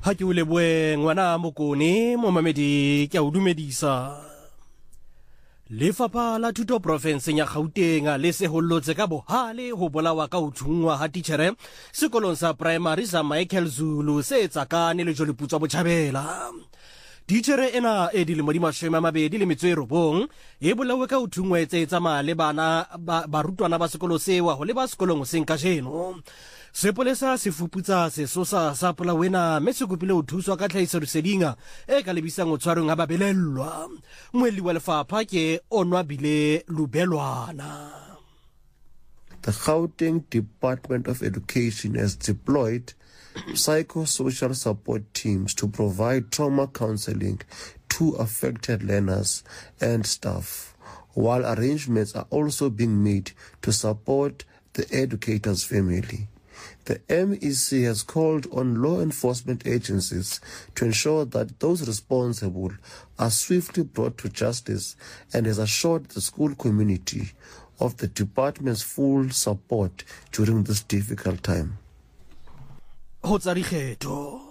Ha ke o leboe ngwana Mokone momamedi ke a o dumedisa. Lefapha la Thuto Profenseng ya Gauteng le se hollotse ka bohale ho bolawa ka ho thungwa ha titjhere sekolong sa primary sa Michael Zulu se tsakane le Joliputswa Botjhabela. Titjhere ena e dilemo di 29 e bolawe ka ho thungwa e tsamaya le bana barutwana ba sekolo sewa ho le ba sekolong seng kajeno. Sepolesa se fuputsa sesosa sa polawena mme se kopile ho thuswa ka tlhahisoleseding e ka lebisang ho tshwarweng ha babelellwa. Moelli wa lefapha ke Onwabile Lubelwana. The Gauteng Department of Education has deployed psychosocial support teams to provide trauma counseling to affected learners and staff, while arrangements are also being made to support the educator's family. The MEC has called on law enforcement agencies to ensure that those responsible are swiftly brought to justice and has assured the school community of the department's full support during this difficult time. Ho tsa dikgetho.